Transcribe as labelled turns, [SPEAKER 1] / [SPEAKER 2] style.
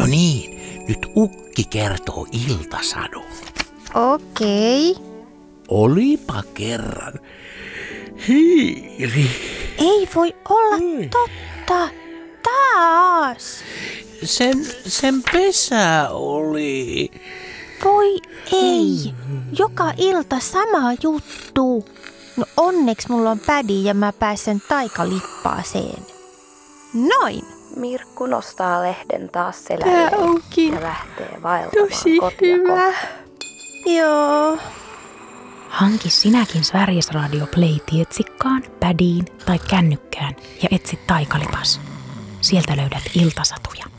[SPEAKER 1] No niin, nyt ukki kertoo iltasadun.
[SPEAKER 2] Okei.
[SPEAKER 1] Olipa kerran hiiri.
[SPEAKER 2] Ei voi olla totta. Taas.
[SPEAKER 1] Sen pesä oli.
[SPEAKER 2] Voi ei. Joka ilta sama juttu. No onneksi mulla on pädi ja mä pääsen taikalippaaseen. Noin.
[SPEAKER 3] Mirkku nostaa lehden taas
[SPEAKER 2] Tää
[SPEAKER 3] selälleen
[SPEAKER 2] onkin
[SPEAKER 3] ja lähtee vaeltamaan
[SPEAKER 2] tosi
[SPEAKER 3] kotia
[SPEAKER 2] hyvä.
[SPEAKER 3] kohti.
[SPEAKER 2] Joo.
[SPEAKER 4] Hanki sinäkin Sveriges Radio Play-tietsikkaan, pädiin tai kännykkään ja etsi Taikalipas. Sieltä löydät iltasatuja.